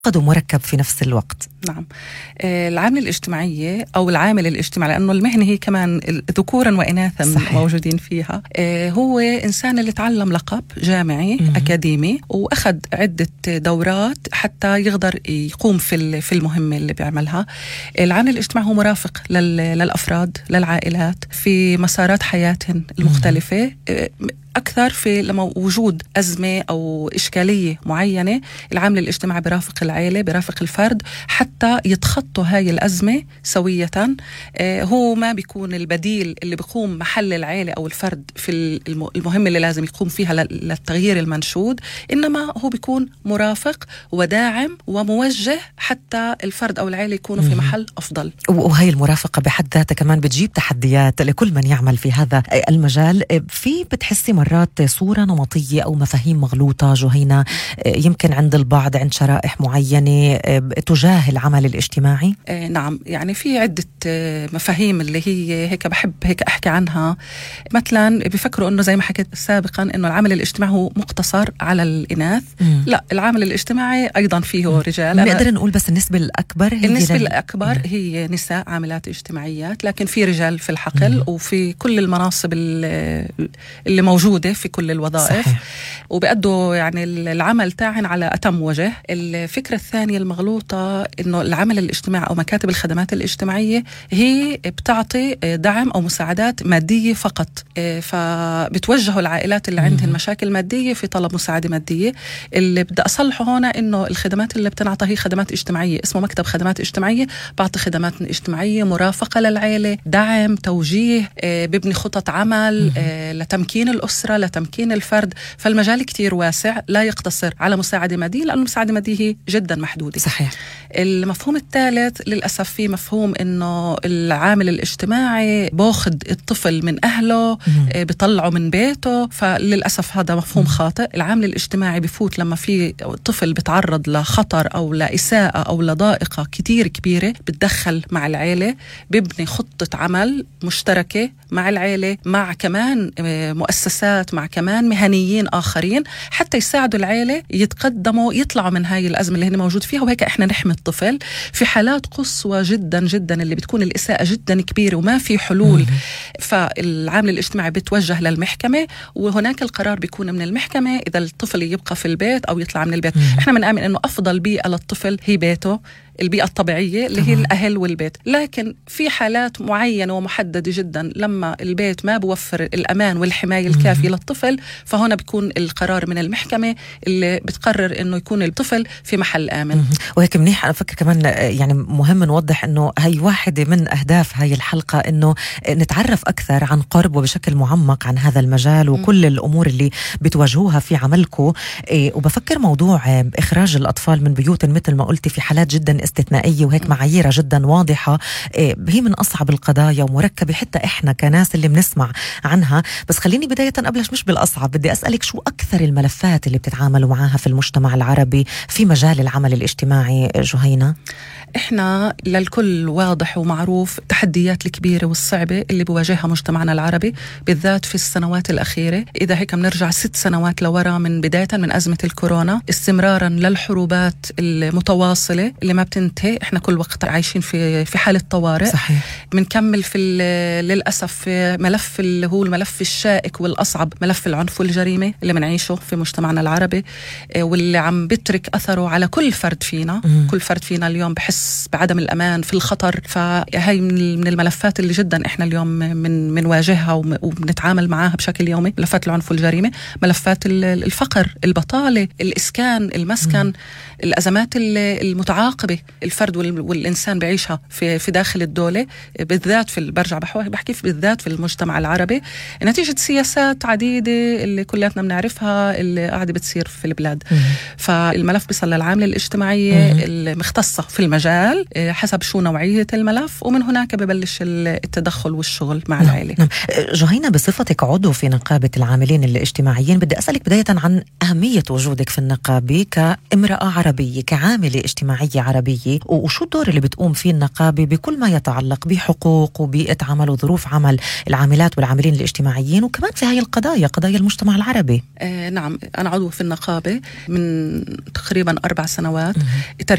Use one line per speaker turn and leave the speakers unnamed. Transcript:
معقد ومركب في نفس الوقت.
نعم. العامل الاجتماعية أو العامل الاجتماعي، لأنه المهنة هي كمان ذكورا وإناثا صحيح. موجودين فيها. هو إنسان اللي تعلم لقب جامعي أكاديمي وأخذ عدة دورات حتى يقدر يقوم في المهمة اللي بيعملها. العامل الاجتماعي هو مرافق للأفراد، للعائلات في مسارات حياتهم المختلفة، أكثر في لما وجود أزمة أو إشكالية معينة. العامل الاجتماعي برافق العائلة، برافق الفرد حتى يتخطوا هاي الأزمة سوية. هو ما بيكون البديل اللي بيقوم محل العائلة أو الفرد في المهمة اللي لازم يقوم فيها للتغيير المنشود، إنما هو بيكون مرافق وداعم وموجه حتى الفرد أو العائلة يكونوا في محل أفضل.
وهي المرافقة بحد ذاتها كمان بتجيب تحديات لكل من يعمل في هذا المجال. في بتحسي مرات صورة نمطية أو مفاهيم مغلوطة جهينة يمكن عند البعض، عند شرائح معينة تجاه العمل الاجتماعي؟
نعم، يعني في عدة مفاهيم اللي هي هيك بحب هيك أحكي عنها. مثلا بيفكروا أنه زي ما حكيت سابقا أنه العمل الاجتماعي هو مقتصر على الإناث. لا، العمل الاجتماعي أيضا فيه رجال.
نقدر نقول بس النسبة الأكبر هي
هي نساء عاملات اجتماعيات، لكن في رجال في الحقل وفي كل المناصب اللي موجودة في كل الوظائف صحيح. وبيأدوا يعني العمل تاعن على أتم وجه. الفكرة الثانية المغلوطة إنه العمل الاجتماعي أو مكاتب الخدمات الاجتماعية هي بتعطي دعم أو مساعدات مادية فقط، فبتوجهوا العائلات اللي عندهم مشاكل مادية في طلب مساعدة مادية. اللي بدي أصلحه هنا إنه الخدمات اللي بتنعطى هي خدمات اجتماعية، اسمه مكتب خدمات اجتماعية، بعطي خدمات اجتماعية، مرافقة للعائلة، دعم، توجيه، ببني خطط عمل لتمكين الأسرة، لتمكين الفرد. فالمجال كتير واسع، لا يقتصر على مساعدة مادية، لأنه المساعدة المادية هي جدا محدودة.
صحيح.
المفهوم الثالث للأسف في مفهوم إنه العامل الاجتماعي باخد الطفل من أهله، بيطلعه من بيته، فللأسف هذا مفهوم خاطئ. العامل الاجتماعي بفوت لما في طفل بتعرض لخطر أو لإساءة أو لضائقة كتير كبيرة، بتدخل مع العيلة، بيبني خطة عمل مشتركة مع العيلة، مع كمان مؤسسات، مع كمان مهنيين آخرين، حتى يساعدوا العيلة يتقدموا، يطلعوا من هاي الأزمة اللي هن موجود فيها. وهيك إحنا نحمي الطفل في حالات قصوى جدا جدا اللي بتكون الإساءة جدا كبيرة وما في حلول. فالعامل الاجتماعي بتوجه للمحكمة، وهناك القرار بيكون من المحكمة إذا الطفل يبقى في البيت أو يطلع من البيت. إحنا بنآمن إنه أفضل بيئة للطفل هي بيته، البيئة الطبيعية اللي هي الأهل والبيت. لكن في حالات معينة ومحددة جدا لما البيت ما بوفر الأمان والحماية الكافية للطفل، فهنا بيكون القرار من المحكمة اللي بتقرر إنه يكون الطفل في محل آمن.
وهيك منيح. أنا فكر كمان يعني مهم نوضح إنه هي واحدة من أهداف هاي الحلقة، إنه نتعرف أكثر عن قرب وبشكل معمق عن هذا المجال وكل الأمور اللي بتواجهوها في عملكم. وبفكر موضوع إخراج الأطفال من بيوت مثل ما قلتي في حالات جدا استثنائية وهيك معاييرها جدا واضحة، هي من أصعب القضايا ومركبة حتى إحنا كناس اللي بنسمع عنها. بس خليني بداية أبلش مش بالأصعب، بدي أسألك شو أكثر الملفات اللي بتتعاملوا معها في المجتمع العربي في مجال العمل الاجتماعي جهينة؟
إحنا للكل واضح ومعروف التحديات الكبيرة والصعبة اللي بواجهها مجتمعنا العربي، بالذات في السنوات الأخيرة. إذا هيك بنرجع 6 سنوات لورا، من بداية من أزمة الكورونا استمرارا للحروبات المتواصلة اللي ما بتنتهي. إحنا كل وقت عايشين في حالة طوارئ.
صحيح.
بنكمل للأسف في ملف اللي هو الملف الشائك والأصعب، ملف العنف والجريمة اللي بنعيشه في مجتمعنا العربي، واللي عم بترك أثره على كل فرد فينا. كل فرد فينا اليوم بحس بعدم الأمان، في الخطر. فهي من الملفات اللي جدا إحنا اليوم منواجهها وبنتعامل معاها بشكل يومي. ملفات العنف والجريمة، ملفات الفقر، البطالة، الإسكان، المسكن، الأزمات المتعاقبة الفرد والإنسان بعيشها في داخل الدولة، بالذات برجع بحكي بالذات في المجتمع العربي، نتيجة سياسات عديدة اللي كلاتنا بنعرفها اللي قاعدة بتصير في البلاد. فالملف بيصل للعاملة الاجتماعية المختصة في المجال حسب شو نوعية الملف، ومن هناك ببلش التدخل والشغل مع العائلة.
جهينة، بصفتك عضو في نقابة العاملين الاجتماعيين، بدي أسألك بداية عن أهمية وجودك في النقابة كامرأة عربية، كعاملة اجتماعية عربية. العربية، وشو الدور اللي بتقوم فيه النقابة بكل ما يتعلق بحقوق وبيئة عمل وظروف عمل العاملات والعاملين الاجتماعيين، وكمان في هاي القضايا قضايا المجتمع العربي؟
نعم، أنا عضو في النقابة من تقريبا 4 سنوات.